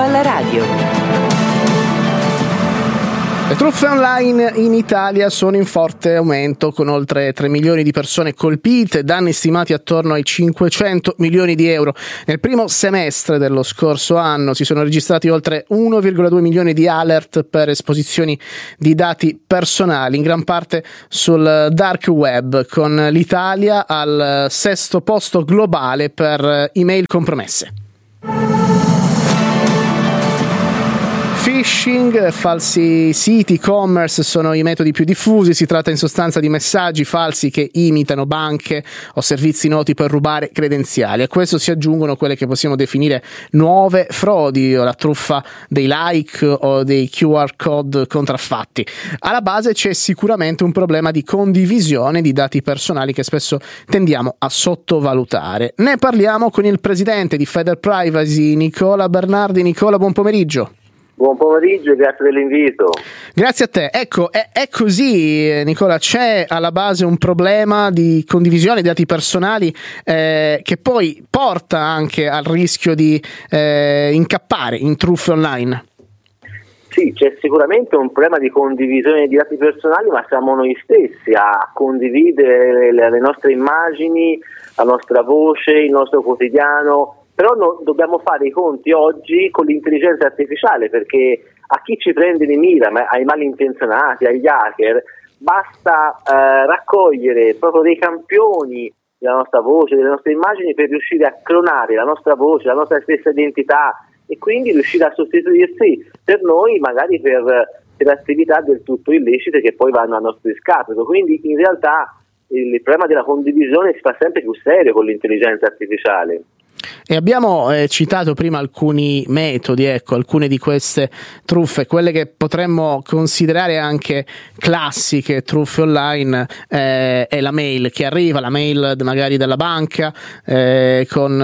alla radio. Le truffe online in Italia sono in forte aumento, con oltre 3 milioni di persone colpite, danni stimati attorno ai 500 milioni di euro. Nel primo semestre dello scorso anno si sono registrati oltre 1,2 milioni di alert per esposizioni di dati personali, in gran parte sul dark web, con l'Italia al 6° posto globale per email compromesse. Phishing, falsi siti, e-commerce sono i metodi più diffusi. Si tratta in sostanza di messaggi falsi che imitano banche o servizi noti per rubare credenziali. A questo si aggiungono quelle che possiamo definire nuove frodi, o la truffa dei like o dei QR code contraffatti. Alla base c'è sicuramente un problema di condivisione di dati personali che spesso tendiamo a sottovalutare. Ne parliamo con il presidente di Federprivacy, Nicola Bernardi. Nicola, buon pomeriggio. Buon pomeriggio e grazie dell'invito. Grazie a te. Ecco, è così, Nicola, c'è alla base un problema di condivisione di dati personali che poi porta anche al rischio di incappare in truffe online. Sì, c'è sicuramente un problema di condivisione di dati personali, ma siamo noi stessi a condividere le nostre immagini, la nostra voce, il nostro quotidiano. Però dobbiamo fare i conti oggi con l'intelligenza artificiale, perché a chi ci prende di mira, ai malintenzionati, agli hacker, basta raccogliere proprio dei campioni della nostra voce, delle nostre immagini, per riuscire a clonare la nostra voce, la nostra stessa identità, e quindi riuscire a sostituirsi per noi, magari per attività del tutto illecite che poi vanno a nostro discapito. Quindi in realtà il problema della condivisione si fa sempre più serio con l'intelligenza artificiale. E abbiamo citato prima alcuni metodi, alcune di queste truffe, quelle che potremmo considerare anche classiche truffe online, è la mail che arriva, la mail magari della banca, con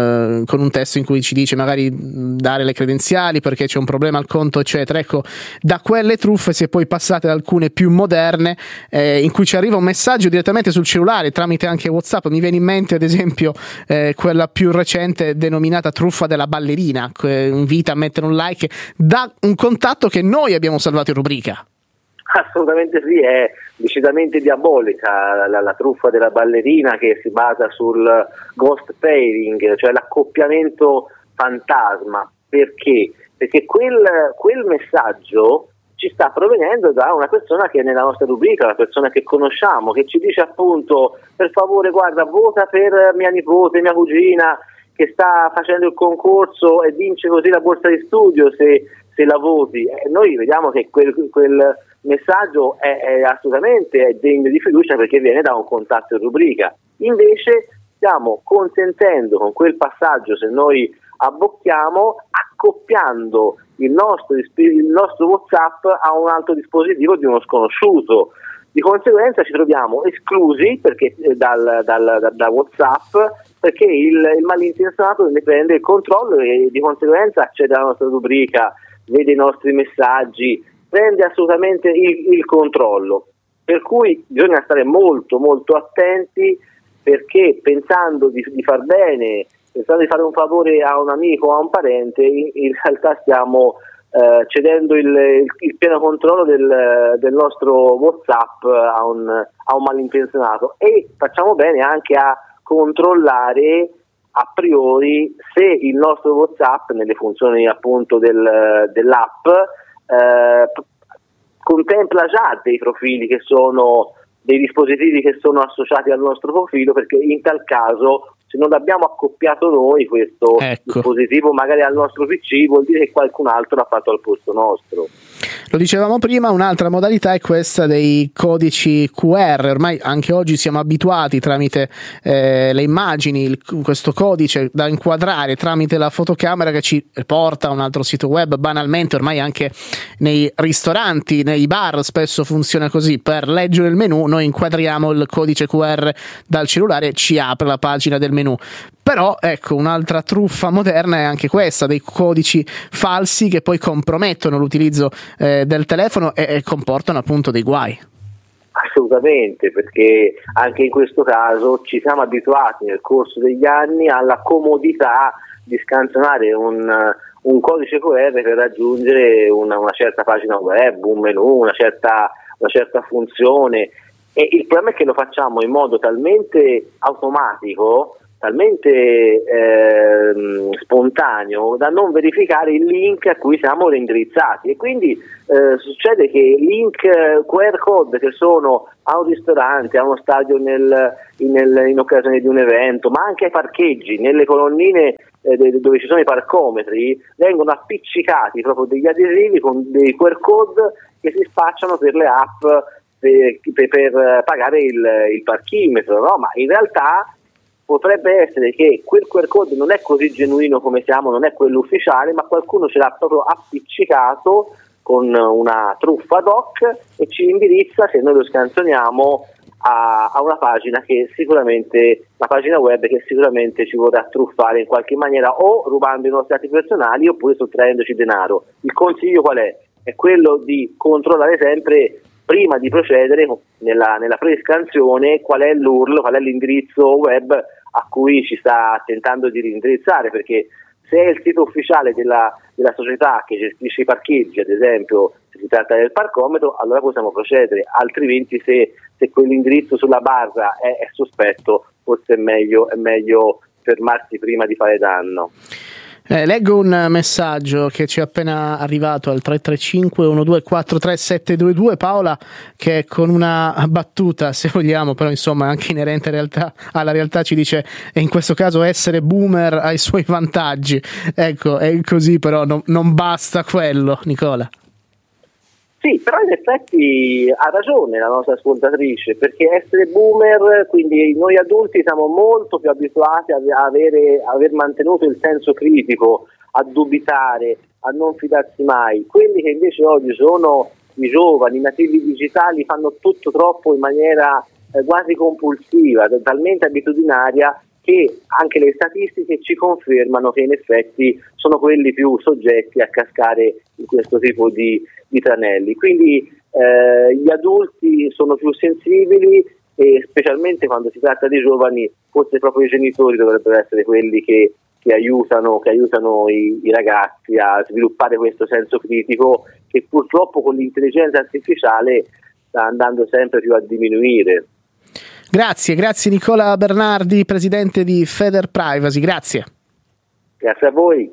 un testo in cui ci dice magari dare le credenziali perché c'è un problema al conto, eccetera. Ecco, da quelle truffe si è poi passate ad alcune più moderne, in cui ci arriva un messaggio direttamente sul cellulare tramite anche WhatsApp. Mi viene in mente ad esempio quella più recente denominata truffa della ballerina, che invita a mettere un like da un contatto che noi abbiamo salvato in rubrica. Assolutamente sì, è decisamente diabolica la truffa della ballerina, che si basa sul ghost pairing, cioè l'accoppiamento fantasma. Perché? Perché quel messaggio ci sta provenendo da una persona che è nella nostra rubrica, una persona che conosciamo, che ci dice appunto: per favore guarda, vota per mia nipote, mia cugina, che sta facendo il concorso e vince così la borsa di studio se la voti. Noi vediamo che quel messaggio è assolutamente degno di fiducia, perché viene da un contatto in rubrica. Invece stiamo consentendo con quel passaggio, se noi abbocchiamo, accoppiando il nostro WhatsApp a un altro dispositivo di uno sconosciuto. Di conseguenza ci troviamo esclusi perché da WhatsApp, perché il malintenzionato ne prende il controllo e di conseguenza accede alla nostra rubrica, vede i nostri messaggi, prende assolutamente il controllo. Per cui bisogna stare molto molto attenti, perché pensando di far bene, pensando di fare un favore a un amico o a un parente, in realtà stiamo cedendo il pieno controllo del nostro WhatsApp a un malintenzionato. E facciamo bene anche a controllare a priori se il nostro WhatsApp, nelle funzioni appunto dell'app, contempla già dei profili che sono dei dispositivi che sono associati al nostro profilo, perché in tal caso, se non l'abbiamo accoppiato noi questo dispositivo magari al nostro PC, vuol dire che qualcun altro l'ha fatto al posto nostro. Lo dicevamo prima, un'altra modalità è questa dei codici QR. Ormai anche oggi siamo abituati tramite le immagini, questo codice da inquadrare tramite la fotocamera che ci porta a un altro sito web. Banalmente ormai anche nei ristoranti, nei bar spesso funziona così: per leggere il menu noi inquadriamo il codice QR dal cellulare e ci apre la pagina del menu. Però ecco, un'altra truffa moderna è anche questa, dei codici falsi che poi compromettono l'utilizzo del telefono e comportano appunto dei guai. Assolutamente, perché anche in questo caso ci siamo abituati nel corso degli anni alla comodità di scansionare un codice QR per raggiungere una certa pagina web, un menu, una certa funzione. E il problema è che lo facciamo in modo talmente automatico, talmente spontaneo, da non verificare il link a cui siamo reindirizzati, e quindi succede che link QR code che sono a un ristorante, a uno stadio in occasione di un evento, ma anche ai parcheggi, nelle colonnine dove ci sono i parcometri, vengono appiccicati proprio degli adesivi con dei QR code che si spacciano per le app per pagare il parchimetro, no? Ma in realtà potrebbe essere che quel QR code non è così genuino come siamo, non è quello ufficiale, ma qualcuno ce l'ha proprio appiccicato con una truffa ad hoc e ci indirizza, se noi lo scansioniamo, a una pagina che sicuramente, una pagina web che sicuramente ci vorrà truffare in qualche maniera, o rubando i nostri dati personali oppure sottraendoci denaro. Il consiglio qual è? È quello di controllare sempre, prima di procedere nella prescansione, qual è l'URL, qual è l'indirizzo web a cui ci sta tentando di reindirizzare, perché se è il sito ufficiale della società che gestisce i parcheggi, ad esempio, se si tratta del parcometro, allora possiamo procedere, altrimenti se quell'indirizzo sulla barra è sospetto, forse è meglio fermarsi prima di fare danno. Leggo un messaggio che ci è appena arrivato al 335 1243722, Paola, che con una battuta, se vogliamo, però insomma anche inerente alla realtà, ci dice: e in questo caso essere boomer ha i suoi vantaggi. Ecco, è così, però non basta quello, Nicola. Sì, però in effetti ha ragione la nostra ascoltatrice, perché essere boomer, quindi noi adulti siamo molto più abituati a aver mantenuto il senso critico, a dubitare, a non fidarsi mai. Quelli che invece oggi sono i giovani, i nativi digitali, fanno tutto troppo in maniera quasi compulsiva, talmente abitudinaria, che anche le statistiche ci confermano che in effetti sono quelli più soggetti a cascare in questo tipo di tranelli. Quindi gli adulti sono più sensibili, e specialmente quando si tratta di giovani, forse proprio i genitori dovrebbero essere quelli che aiutano i ragazzi a sviluppare questo senso critico, che purtroppo con l'intelligenza artificiale sta andando sempre più a diminuire. Grazie Nicola Bernardi, presidente di Feder Privacy, grazie. Grazie a voi.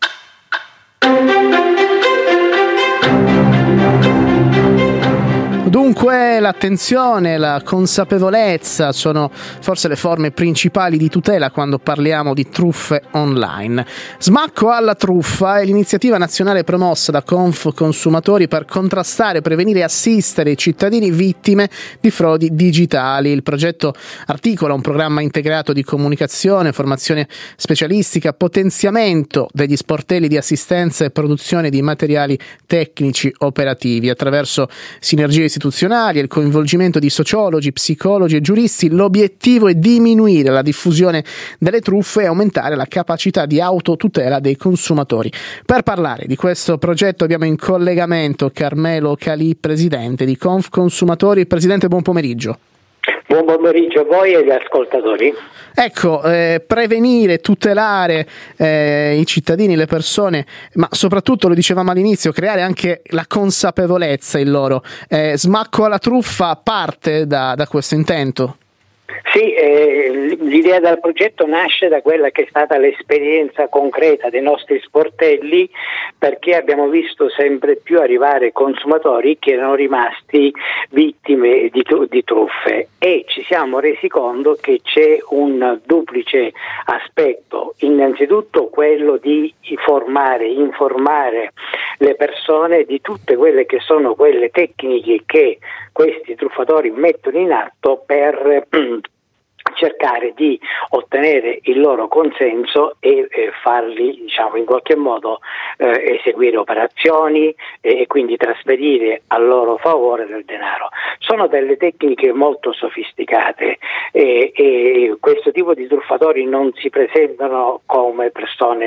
Dunque l'attenzione, la consapevolezza sono forse le forme principali di tutela quando parliamo di truffe online. Smacco alla truffa è l'iniziativa nazionale promossa da Confconsumatori per contrastare, prevenire e assistere i cittadini vittime di frodi digitali. Il progetto articola un programma integrato di comunicazione, formazione specialistica, potenziamento degli sportelli di assistenza e produzione di materiali tecnici operativi attraverso sinergie istituzionali e il coinvolgimento di sociologi, psicologi e giuristi. L'obiettivo è diminuire la diffusione delle truffe e aumentare la capacità di autotutela dei consumatori. Per parlare di questo progetto abbiamo in collegamento Carmelo Calì, presidente di Confconsumatori. Presidente, buon pomeriggio. Buon pomeriggio a voi e agli ascoltatori. Ecco, prevenire, tutelare i cittadini, le persone, ma soprattutto, lo dicevamo all'inizio, creare anche la consapevolezza in loro. Smacco alla truffa parte da questo intento? Sì, l'idea del progetto nasce da quella che è stata l'esperienza concreta dei nostri sportelli, perché abbiamo visto sempre più arrivare consumatori che erano rimasti vittime di truffe, e ci siamo resi conto che c'è un duplice aspetto: innanzitutto quello di informare le persone di tutte quelle che sono quelle tecniche che questi truffatori mettono in atto per cercare di ottenere il loro consenso e farli, diciamo, in qualche modo eseguire operazioni e quindi trasferire a loro favore del denaro. Sono delle tecniche molto sofisticate e questo tipo di truffatori non si presentano come persone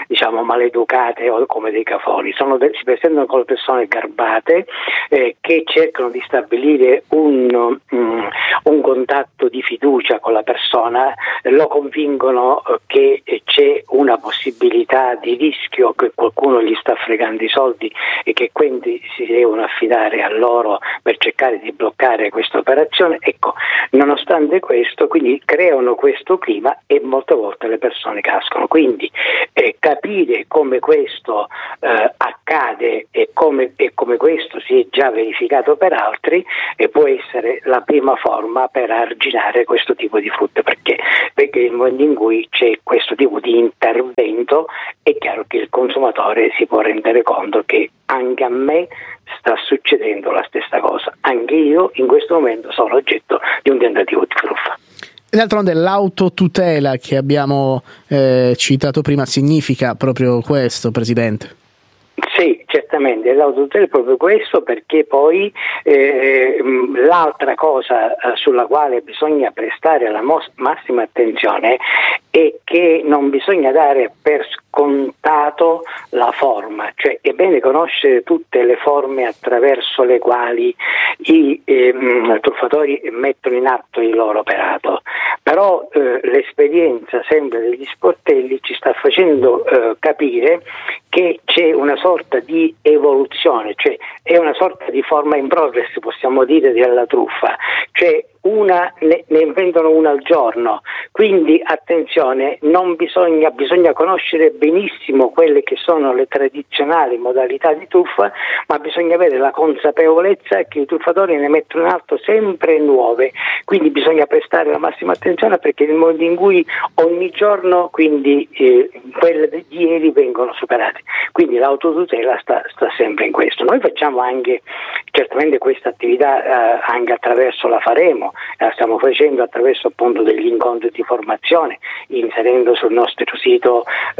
maleducate o come dei cafoni, si presentano come persone garbate che cercano di stabilire un contatto di fiducia con la persona, lo convincono che c'è una possibilità di rischio, che qualcuno gli sta fregando i soldi e che quindi si devono affidare a loro per cercare di bloccare questa operazione. Ecco, nonostante questo, quindi creano questo clima e molte volte le persone cascano. Quindi capire come questo accade e come questo si è già verificato per altri può essere la prima forma per arginare questo tipo di frutta, perché nel momento in cui c'è questo tipo di intervento è chiaro che il consumatore si può rendere conto che anche a me sta succedendo la stessa cosa, anche io in questo momento sono oggetto di un tentativo di truffa. E d'altronde l'autotutela che abbiamo citato prima significa proprio questo, Presidente? Sì, certamente, l'autotutela è proprio questo, perché poi l'altra cosa sulla quale bisogna prestare la massima attenzione è che non bisogna dare per scontato la forma, cioè è bene conoscere tutte le forme attraverso le quali i truffatori mettono in atto il loro operato, però l'esperienza sempre degli sportelli ci sta facendo capire che c'è una sorta di evoluzione, cioè è una sorta di forma in progress, possiamo dire, della truffa, cioè ne inventano una al giorno, quindi attenzione, bisogna conoscere benissimo quelle che sono le tradizionali modalità di truffa, ma bisogna avere la consapevolezza che i truffatori ne mettono in atto sempre nuove, quindi bisogna prestare la massima attenzione, perché nel momento in cui ogni giorno quindi quelle di ieri vengono superate, quindi l'autotutela sta sempre in questo. Noi facciamo anche certamente questa attività anche attraverso la Faremo, la stiamo facendo attraverso appunto degli incontri di formazione, inserendo sul nostro sito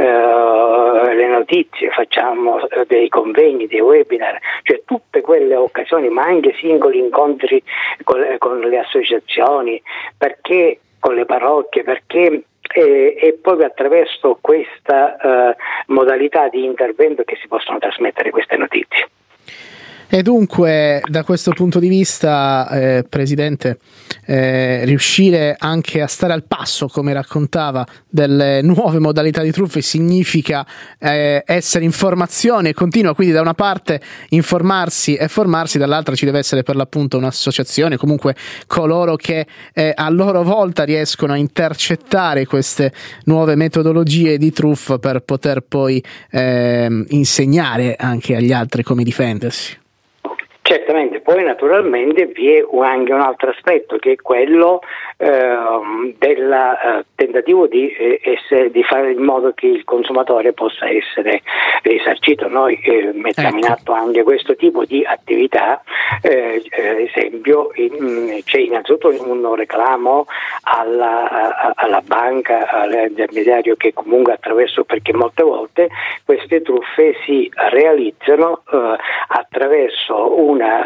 le notizie, facciamo dei convegni, dei webinar, cioè tutte quelle occasioni, ma anche singoli incontri con le associazioni, perché con le parrocchie, perché è proprio attraverso questa modalità di intervento che si possono trasmettere queste notizie. E dunque, da questo punto di vista, Presidente, riuscire anche a stare al passo, come raccontava, delle nuove modalità di truffe significa essere in formazione continua, quindi da una parte informarsi e formarsi, dall'altra ci deve essere per l'appunto un'associazione, comunque coloro che a loro volta riescono a intercettare queste nuove metodologie di truffa per poter poi insegnare anche agli altri come difendersi. Certamente, poi naturalmente vi è anche un altro aspetto, che è quello del tentativo di fare in modo che il consumatore possa essere risarcito. Noi mettiamo in atto anche questo tipo di attività, ad esempio c'è innanzitutto un reclamo alla banca, all'intermediario, che comunque attraverso, perché molte volte queste truffe si realizzano attraverso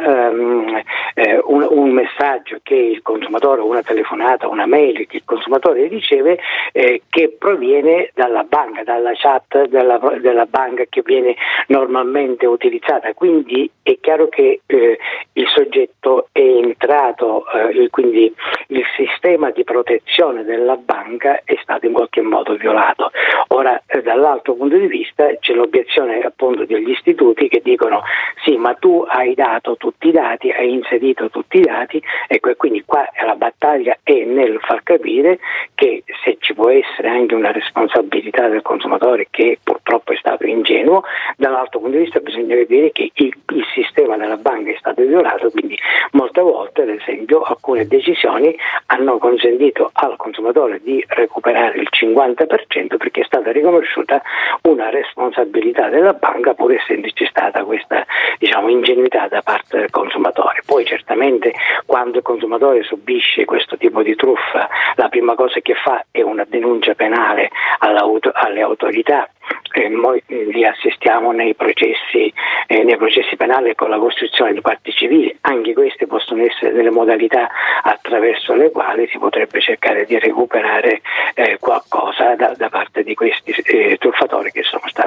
un messaggio che il consumatore, una telefonata, una mail che il consumatore riceve, che proviene dalla banca, dalla chat della banca che viene normalmente utilizzata. Quindi è chiaro che il soggetto è entrato, quindi il sistema di protezione della banca è stato in qualche modo violato. Ora, dall'altro punto di vista c'è l'obiezione appunto degli istituti che dicono: sì, ma tu hai dato tutti i dati, hai inserito tutti i dati, ecco, e quindi qua la battaglia è nel far capire che se ci può essere anche una responsabilità del consumatore che purtroppo è stato ingenuo, dall'altro punto di vista bisogna capire che il sistema della banca è stato violato, quindi molte volte, ad esempio, alcune decisioni hanno consentito al consumatore di recuperare il 50% perché è stata riconosciuta una responsabilità della banca, pur essendoci stata questa, ingenuità da parte del consumatore. Poi certamente quando il consumatore subisce questo tipo di truffa, la prima cosa che fa è una denuncia penale alle autorità. Noi li assistiamo nei processi penali con la costruzione di parti civili. Anche queste possono essere delle modalità attraverso le quali si potrebbe cercare di recuperare qualcosa da parte di questi truffatori che sono stati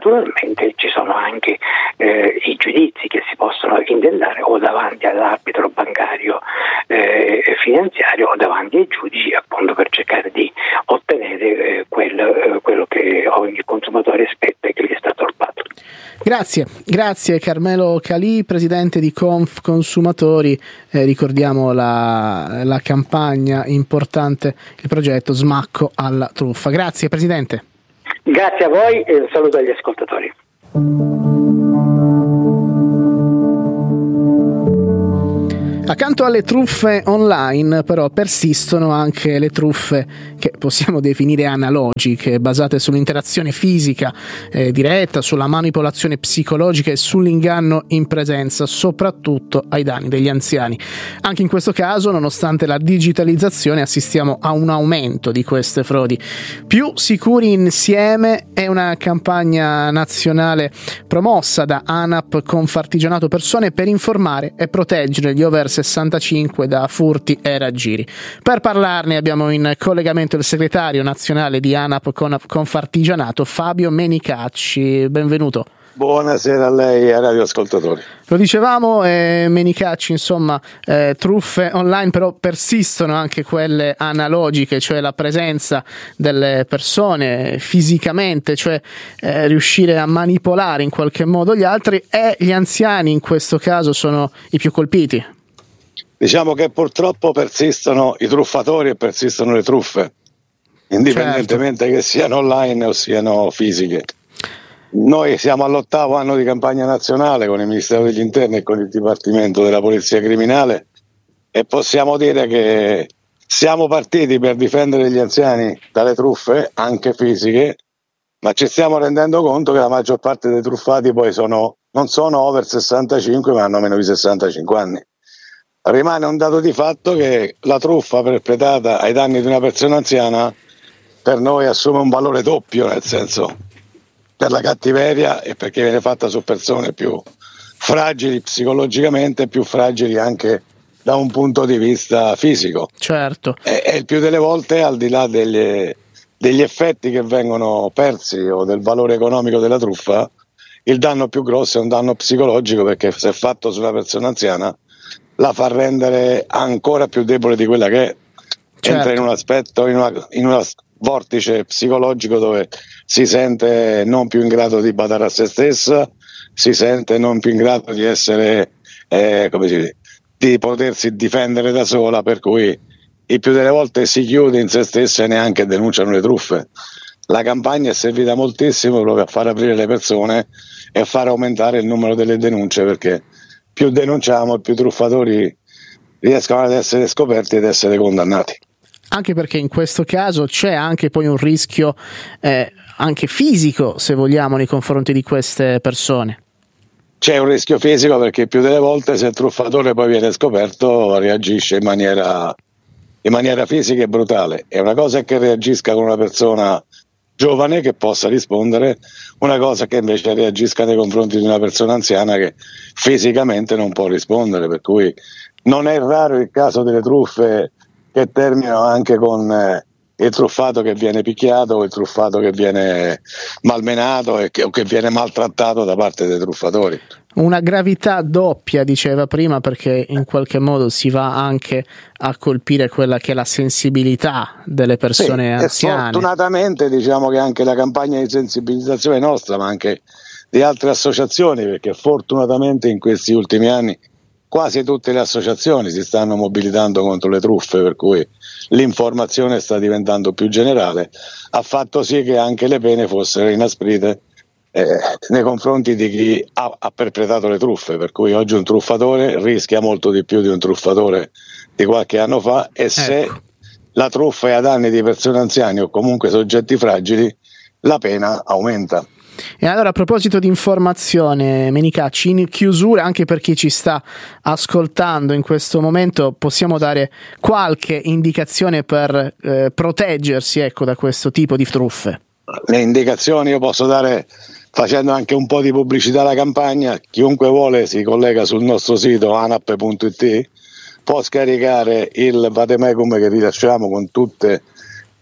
naturalmente ci sono anche i giudizi che si possono intentare o davanti all'arbitro bancario finanziario o davanti ai giudici, appunto, per cercare di ottenere quello che ogni consumatore aspetta e che gli è stato rubato. Grazie Carmelo Calì, presidente di Conf Consumatori. Ricordiamo la campagna importante, il progetto Smacco alla truffa. Grazie presidente. Grazie a voi e un saluto agli ascoltatori. Accanto alle truffe online, però, persistono anche le truffe che possiamo definire analogiche, basate sull'interazione fisica diretta, sulla manipolazione psicologica e sull'inganno in presenza, soprattutto ai danni degli anziani. Anche in questo caso, nonostante la digitalizzazione, assistiamo a un aumento di queste frodi. Più sicuri insieme è una campagna nazionale promossa da ANAP Confartigianato Persone per informare e proteggere gli over 65 da furti e raggiri. Per parlarne abbiamo in collegamento il segretario nazionale di ANAP Confartigianato, Fabio Menicacci. Benvenuto. Buonasera a lei e ai radioascoltatori. Lo dicevamo, Menicacci, insomma, truffe online, però persistono anche quelle analogiche, cioè la presenza delle persone fisicamente, cioè riuscire a manipolare in qualche modo gli altri, e gli anziani in questo caso sono i più colpiti. Diciamo che purtroppo persistono i truffatori e persistono le truffe, indipendentemente che siano online o siano fisiche. Noi siamo all'8° anno di campagna nazionale con il Ministero degli Interni e con il Dipartimento della Polizia Criminale, e possiamo dire che siamo partiti per difendere gli anziani dalle truffe, anche fisiche, ma ci stiamo rendendo conto che la maggior parte dei truffati poi non sono over 65, ma hanno meno di 65 anni. Rimane un dato di fatto che la truffa perpetrata ai danni di una persona anziana per noi assume un valore doppio, nel senso, per la cattiveria e perché viene fatta su persone più fragili psicologicamente, più fragili anche da un punto di vista fisico. Certo. E il più delle volte, al di là degli effetti che vengono persi o del valore economico della truffa, il danno più grosso è un danno psicologico, perché se fatto su una persona anziana la fa rendere ancora più debole di quella che è. Certo. Entra in un aspetto, in una vortice psicologico dove si sente non più in grado di badare a se stessa, si sente non più in grado di essere, di potersi difendere da sola, per cui il più delle volte si chiude in se stessa e neanche denunciano le truffe. La campagna è servita moltissimo proprio a far aprire le persone e a far aumentare il numero delle denunce, perché più denunciamo, più truffatori riescono ad essere scoperti ed essere condannati. Anche perché in questo caso c'è anche poi un rischio anche fisico, se vogliamo, nei confronti di queste persone. C'è un rischio fisico perché più delle volte, se il truffatore poi viene scoperto, reagisce in maniera fisica e brutale. E una cosa è che reagisca con una persona giovane che possa rispondere, una cosa che invece reagisca nei confronti di una persona anziana che fisicamente non può rispondere, per cui non è raro il caso delle truffe che terminano anche con il truffato che viene picchiato o il truffato che viene malmenato o che viene maltrattato da parte dei truffatori. Una gravità doppia, diceva prima, perché in qualche modo si va anche a colpire quella che è la sensibilità delle persone anziane. E fortunatamente diciamo che anche la campagna di sensibilizzazione nostra, ma anche di altre associazioni, perché fortunatamente in questi ultimi anni quasi tutte le associazioni si stanno mobilitando contro le truffe, per cui l'informazione sta diventando più generale, ha fatto sì che anche le pene fossero inasprite nei confronti di chi ha perpetrato le truffe, per cui oggi un truffatore rischia molto di più di un truffatore di qualche anno fa, e se la truffa è a danni di persone anziane o comunque soggetti fragili, la pena aumenta. E allora, a proposito di informazione, Menicacci, in chiusura, anche per chi ci sta ascoltando in questo momento, possiamo dare qualche indicazione per proteggersi, da questo tipo di truffe? Le indicazioni io posso dare facendo anche un po' di pubblicità alla campagna. Chiunque vuole si collega sul nostro sito anap.it, può scaricare il vademecum che rilasciamo con tutte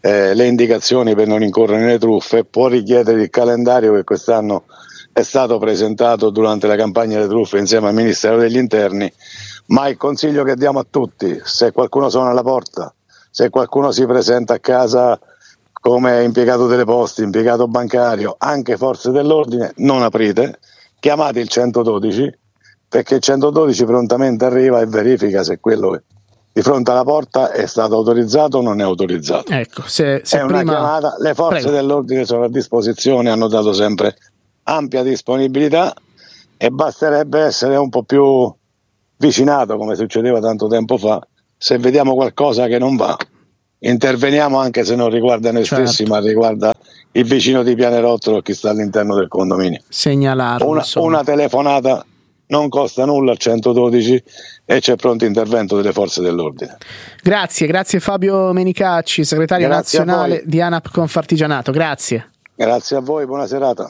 le indicazioni per non incorrere nelle truffe, può richiedere il calendario che quest'anno è stato presentato durante la campagna delle truffe insieme al Ministero degli Interni, ma il consiglio che diamo a tutti: se qualcuno suona alla porta, se qualcuno si presenta a casa come impiegato delle poste, impiegato bancario, anche forze dell'ordine, non aprite, chiamate il 112, perché il 112 prontamente arriva e verifica se quello di fronte alla porta è stato autorizzato o non è autorizzato. Ecco, se è una chiamata, le forze dell'ordine sono a disposizione, hanno dato sempre ampia disponibilità e basterebbe essere un po' più vicinato, come succedeva tanto tempo fa. Se vediamo qualcosa che non va, interveniamo, anche se non riguarda noi stessi, ma riguarda il vicino di Pianerottolo o chi sta all'interno del condominio. Segnalarlo. Una telefonata non costa nulla al 112 e c'è pronto intervento delle forze dell'ordine. Grazie Fabio Menicacci, segretario nazionale di ANAP Confartigianato. Grazie a voi, buona serata.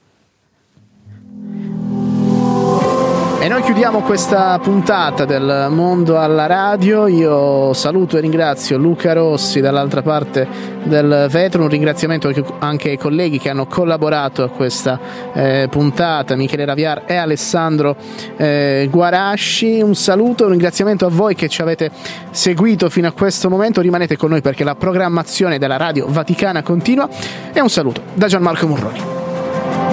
E noi chiudiamo questa puntata del Mondo alla Radio. Io saluto e ringrazio Luca Rossi dall'altra parte del vetro, un ringraziamento anche ai colleghi che hanno collaborato a questa puntata, Michele Raviar e Alessandro Guarasci. Un saluto e un ringraziamento a voi che ci avete seguito fino a questo momento. Rimanete con noi perché la programmazione della Radio Vaticana continua, e un saluto da Gianmarco Murroni.